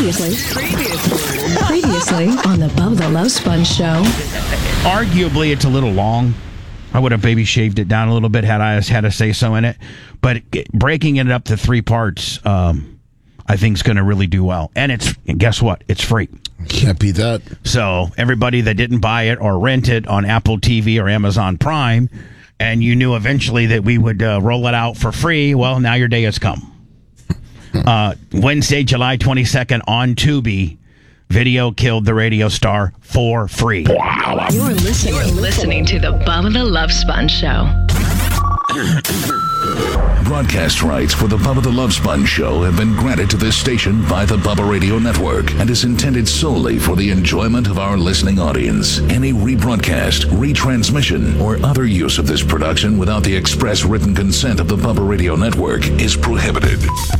Previously on the Bubba the Love Sponge Show. Arguably, it's a little long. I would have maybe shaved it down a little bit had I had a say so in it. But breaking it up to 3 parts, I think is going to really do well. And guess what? It's free. Can't beat that. So everybody that didn't buy it or rent it on Apple TV or Amazon Prime, and you knew eventually that we would roll it out for free, well, now your day has come. Wednesday, July 22nd on Tubi, Video Killed the Radio Star for free. Wow. You're listening to the Bubba the Love Sponge Show. Broadcast rights for the Bubba the Love Sponge Show have been granted to this station by the Bubba Radio Network and is intended solely for the enjoyment of our listening audience. Any rebroadcast, retransmission, or other use of this production without the express written consent of the Bubba Radio Network is prohibited.